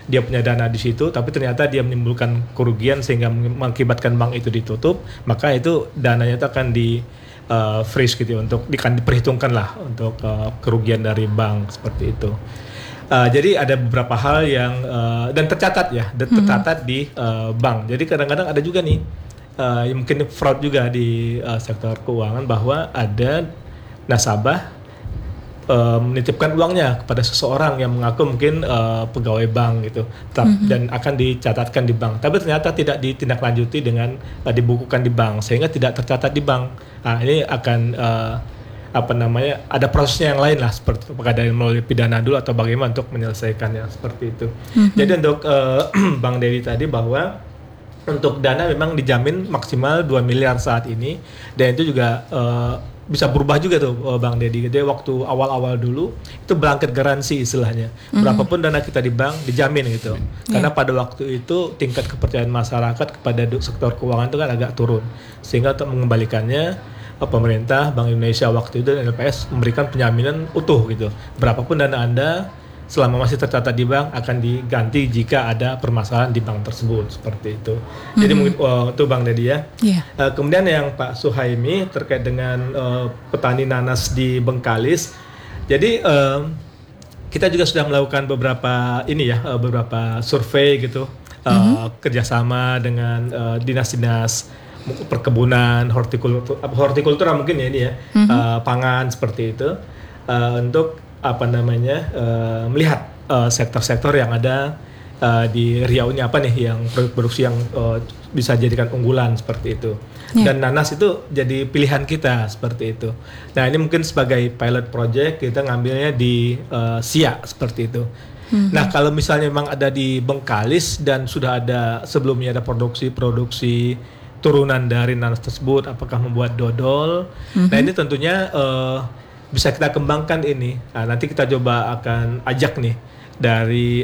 dia punya dana di situ, tapi ternyata dia menimbulkan kerugian sehingga mengakibatkan bank itu ditutup, maka itu dananya itu akan di freeze gitu untuk diperhitungkan lah untuk kerugian dari bank seperti itu. Jadi ada beberapa hal yang dan tercatat ya, tercatat di bank. Jadi kadang-kadang ada juga nih mungkin fraud juga di sektor keuangan bahwa ada nasabah menitipkan uangnya kepada seseorang yang mengaku mungkin pegawai bank gitu, dan akan dicatatkan di bank, tapi ternyata tidak ditindaklanjuti dengan dibukukan di bank sehingga tidak tercatat di bank. Nah, ini akan ada prosesnya yang lain lah, seperti apakah dari melalui pidana dulu atau bagaimana untuk menyelesaikannya seperti itu. Jadi untuk Bang Dedi tadi bahwa untuk dana memang dijamin maksimal 2 miliar saat ini, dan itu juga bisa berubah juga tuh Bang Dedi. Jadi waktu awal-awal dulu itu blanket garansi istilahnya. Berapapun dana kita di bank dijamin gitu. Karena pada waktu itu tingkat kepercayaan masyarakat kepada sektor keuangan itu kan agak turun. Sehingga untuk mengembalikannya pemerintah, Bank Indonesia waktu itu dan LPS memberikan penjaminan utuh gitu. Berapapun dana Anda selama masih tercatat di bank akan diganti jika ada permasalahan di bank tersebut, seperti itu. Jadi mungkin itu Bang Dedi ya. Kemudian yang Pak Suhaimi terkait dengan petani nanas di Bengkalis. Jadi kita juga sudah melakukan beberapa beberapa survei gitu, kerjasama dengan dinas-dinas perkebunan, hortikultura mungkin ya ini ya, pangan seperti itu, untuk melihat sektor-sektor yang ada di Riau ini apa nih yang produksi yang bisa jadikan unggulan seperti itu. Dan nanas itu jadi pilihan kita seperti itu. Nah ini mungkin sebagai pilot project kita ngambilnya di Siak seperti itu. Nah kalau misalnya memang ada di Bengkalis dan sudah ada sebelumnya ada produksi turunan dari nanas tersebut, apakah membuat dodol. Nah ini tentunya bisa kita kembangkan ini. Nah, nanti kita coba akan ajak nih dari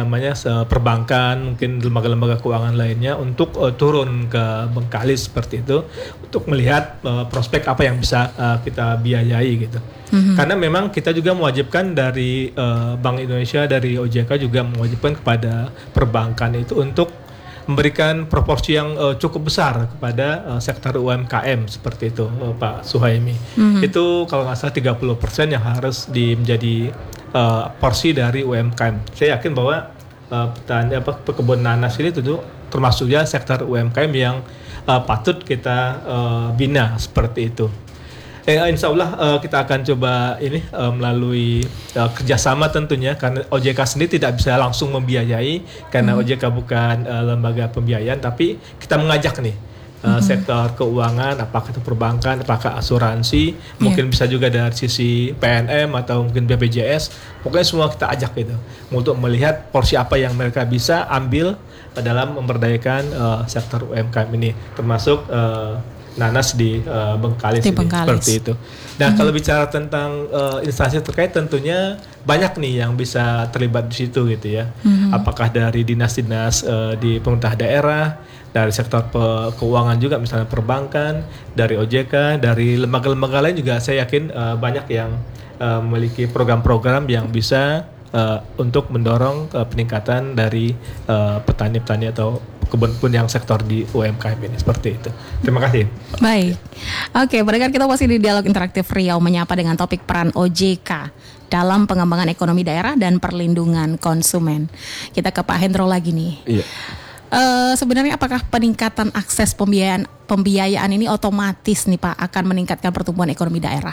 perbankan, mungkin lembaga-lembaga keuangan lainnya untuk turun ke Bengkalis seperti itu untuk melihat prospek apa yang bisa kita biayai gitu. Karena memang kita juga mewajibkan dari Bank Indonesia, dari OJK juga mewajibkan kepada perbankan itu untuk memberikan proporsi yang cukup besar kepada sektor UMKM seperti itu, Pak Suhaimi. Itu kalau nggak salah 30% yang harus menjadi porsi dari UMKM. Saya yakin bahwa perkebunan nanas ini tentu termasuk ya sektor UMKM yang patut kita bina seperti itu. Insya Allah kita akan coba ini melalui kerjasama tentunya, karena OJK sendiri tidak bisa langsung membiayai karena OJK bukan lembaga pembiayaan, tapi kita mengajak nih sektor keuangan, apakah itu perbankan, apakah asuransi, mungkin bisa juga dari sisi PNM atau mungkin BPJS, pokoknya semua kita ajak gitu untuk melihat porsi apa yang mereka bisa ambil dalam memberdayakan sektor UMKM ini, termasuk nanas di Bengkalis, seperti itu. Nah kalau bicara tentang instansi terkait tentunya banyak nih yang bisa terlibat di situ gitu ya. Apakah dari dinas-dinas di pemerintah daerah, dari sektor keuangan juga misalnya perbankan, dari OJK, dari lembaga-lembaga lain juga saya yakin banyak yang memiliki program-program yang bisa untuk mendorong peningkatan dari petani-petani atau kebun yang sektor di UMKM ini, seperti itu. Terima kasih. Baik. Oke, berarti kita masih di Dialog Interaktif Riau menyapa dengan topik peran OJK dalam pengembangan ekonomi daerah dan perlindungan konsumen. Kita ke Pak Hendro lagi nih. Iya. Sebenarnya apakah peningkatan akses pembiayaan ini otomatis nih Pak akan meningkatkan pertumbuhan ekonomi daerah?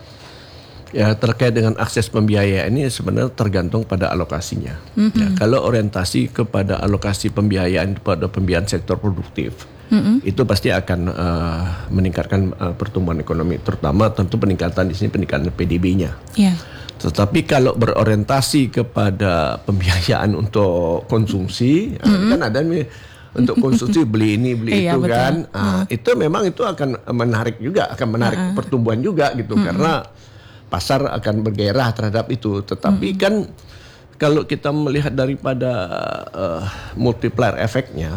Ya, terkait dengan akses pembiayaan ini sebenarnya tergantung pada alokasinya. Ya, kalau orientasi kepada alokasi pembiayaan pada pembiayaan sektor produktif, itu pasti akan meningkatkan pertumbuhan ekonomi, terutama tentu peningkatan di sini peningkatan PDB-nya. Tetapi kalau berorientasi kepada pembiayaan untuk konsumsi, kan ada nih untuk konsumsi beli ini beli itu kan, itu memang itu akan menarik juga, akan menarik pertumbuhan juga gitu, karena pasar akan bergairah terhadap itu. Tetapi kan kalau kita melihat daripada multiplier efeknya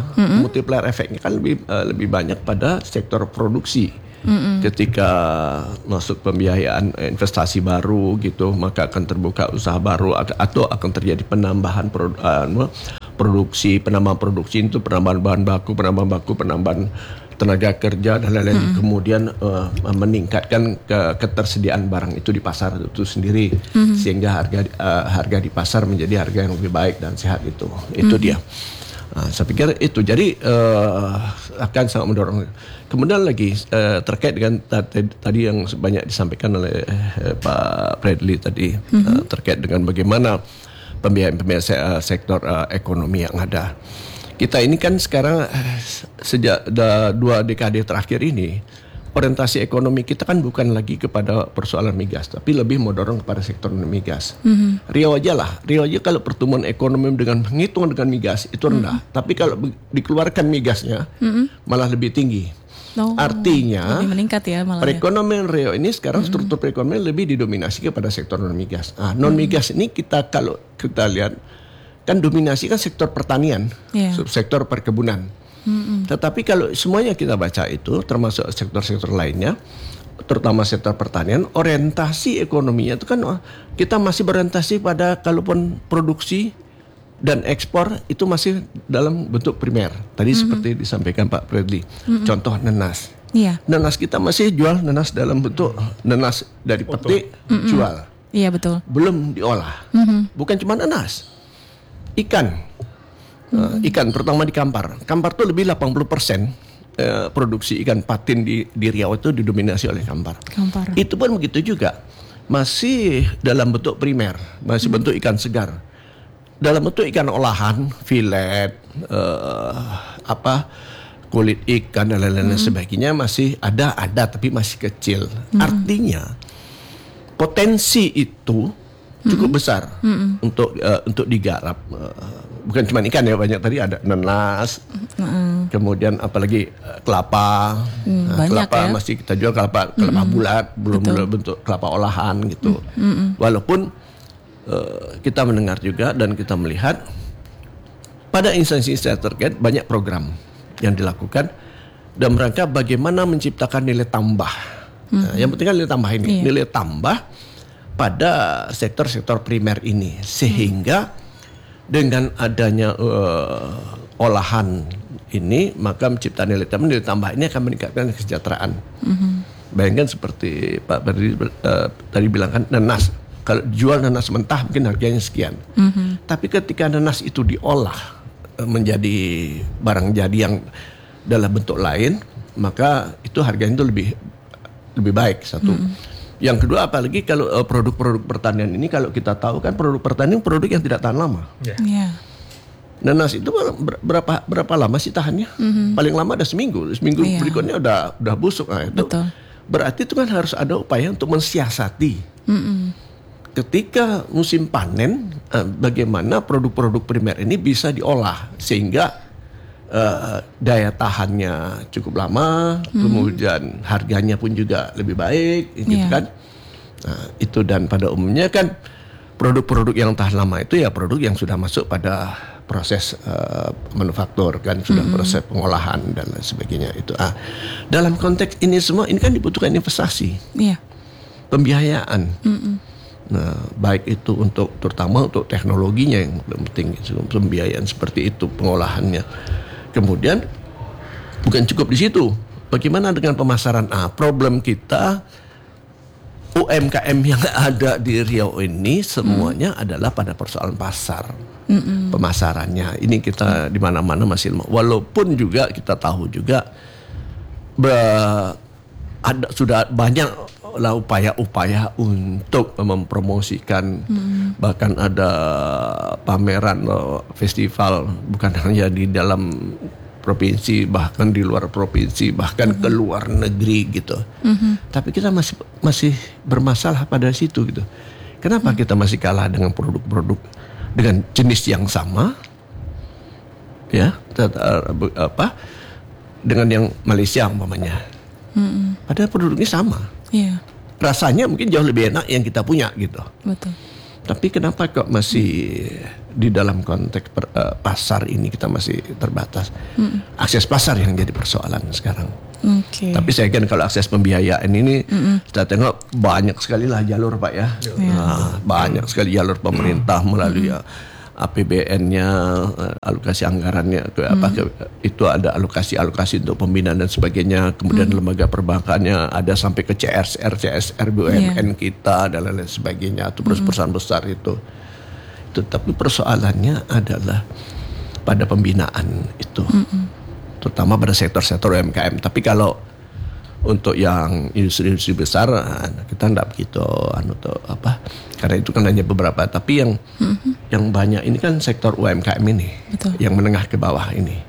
kan lebih banyak pada sektor produksi. Ketika masuk pembiayaan investasi baru gitu, maka akan terbuka usaha baru atau akan terjadi penambahan produksi, penambahan produksi itu penambahan bahan baku, penambahan tenaga kerja dan lain-lain. Kemudian meningkatkan ketersediaan barang itu di pasar itu sendiri, sehingga harga di pasar menjadi harga yang lebih baik dan sehat itu dia. Saya pikir itu jadi akan sangat mendorong. Kemudian lagi terkait dengan tadi yang banyak disampaikan oleh Pak Bradley tadi, terkait dengan bagaimana pembiayaan sektor ekonomi yang ada. Kita ini kan sekarang sejak 2 dekade terakhir ini orientasi ekonomi kita kan bukan lagi kepada persoalan migas, tapi lebih mendorong kepada sektor migas. Riau aja kalau pertumbuhan ekonomi dengan menghitung dengan migas itu rendah, tapi kalau dikeluarkan migasnya malah lebih tinggi. Artinya lebih meningkat ya malah. Perekonomian Riau ini sekarang struktur perekonomian lebih didominasi kepada sektor non migas. Non migas ini kalau kita lihat kan dominasi kan sektor pertanian, sektor perkebunan. Tetapi kalau semuanya kita baca itu, termasuk sektor-sektor lainnya, terutama sektor pertanian, orientasi ekonominya itu kan kita masih berorientasi pada kalaupun produksi dan ekspor itu masih dalam bentuk primer. Tadi seperti disampaikan Pak Bradley, contoh nanas. Nanas kita masih jual nanas dalam bentuk nanas dari petik jual. Iya betul. Belum diolah. Bukan cuma nanas. Ikan pertama di Kampar tuh lebih 80% produksi ikan patin di Riau itu didominasi oleh Kampar. Itu pun begitu juga, masih dalam bentuk primer, masih bentuk ikan segar. Dalam bentuk ikan olahan, filet, kulit ikan dan lain-lain sebagainya masih ada tapi masih kecil. Artinya potensi itu cukup besar untuk digarap. Bukan cuma ikan ya, banyak tadi ada nanas, kemudian apalagi kelapa. Kelapa ya? Masih kita jual kelapa bulat, belum bentuk kelapa olahan gitu. Walaupun kita mendengar juga dan kita melihat pada instansi-instansi terkait banyak program yang dilakukan dalam rangka bagaimana menciptakan nilai tambah. Yang penting kan nilai tambah ini, nilai tambah pada sektor-sektor primer ini, sehingga dengan adanya olahan ini maka menciptakan nilai tambah ini akan meningkatkan kesejahteraan. Bayangkan seperti Pak Berdiri tadi bilang kan, nanas kalau jual nanas mentah mungkin harganya sekian, tapi ketika nanas itu diolah menjadi barang jadi yang dalam bentuk lain, maka itu harganya itu lebih baik satu. Yang kedua, apalagi kalau produk-produk pertanian ini, kalau kita tahu kan produk pertanian produk yang tidak tahan lama. Nanas itu berapa lama sih tahannya? Paling lama ada seminggu berikutnya udah busuk. Nah, itu berarti itu kan harus ada upaya untuk mensiasati. Ketika musim panen, bagaimana produk-produk primer ini bisa diolah sehingga daya tahannya cukup lama, kemudian harganya pun juga lebih baik, gitu kan? Nah, itu, dan pada umumnya kan produk-produk yang tahan lama itu ya produk yang sudah masuk pada proses manufaktur kan, sudah proses pengolahan dan lain sebagainya itu. Dalam konteks ini semua ini kan dibutuhkan investasi, pembiayaan. Nah, baik itu terutama untuk teknologinya yang penting, pembiayaan seperti itu, pengolahannya. Kemudian bukan cukup di situ. Bagaimana dengan pemasaran? Problem kita UMKM yang ada di Riau ini semuanya adalah pada persoalan pasar. Pemasarannya ini kita di mana-mana masih lemah. Walaupun juga kita tahu juga sudah banyak lah upaya-upaya untuk mempromosikan, bahkan ada pameran festival bukan hanya di dalam provinsi, bahkan di luar provinsi, bahkan ke luar negeri gitu. Tapi kita masih bermasalah pada situ gitu. Kenapa kita masih kalah dengan produk-produk dengan jenis yang sama, ya, dengan yang Malaysia umpamanya. Padahal produknya sama. Rasanya mungkin jauh lebih enak yang kita punya gitu. Betul. Tapi kenapa kok masih di dalam konteks pasar ini kita masih terbatas? Akses pasar yang jadi persoalan sekarang. Tapi saya kira kalau akses pembiayaan ini kita tengok banyak sekali lah jalur Pak ya. Banyak sekali jalur pemerintah melalui APBN-nya, alokasi anggarannya, itu ada alokasi untuk pembinaan dan sebagainya. Kemudian lembaga perbankannya ada sampai ke CSR BUMN kita dan lain-lain sebagainya. Itu perusahaan besar itu. Tetapi persoalannya adalah pada pembinaan itu, terutama pada sektor-sektor UMKM. Tapi kalau untuk yang industri-industri besar kita tidak begitu karena itu kan hanya beberapa. Tapi yang banyak ini kan sektor UMKM ini. Betul. Yang menengah ke bawah ini.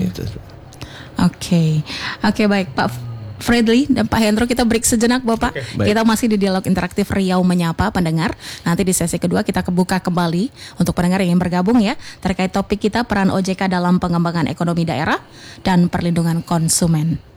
Oke, baik Pak Fredly dan Pak Hendro, kita break sejenak Bapak. Kita masih di Dialog Interaktif Riau Menyapa pendengar. Nanti di sesi kedua kita buka kembali untuk pendengar yang ingin bergabung ya, terkait topik kita peran OJK dalam pengembangan ekonomi daerah dan perlindungan konsumen.